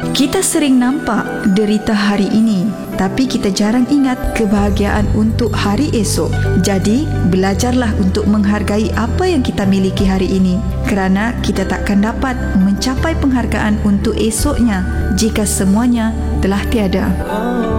Kita sering nampak derita hari ini, tapi kita jarang ingat kebahagiaan untuk hari esok. Jadi, belajarlah untuk menghargai apa yang kita miliki hari ini, kerana kita takkan dapat mencapai penghargaan untuk esoknya jika semuanya telah tiada.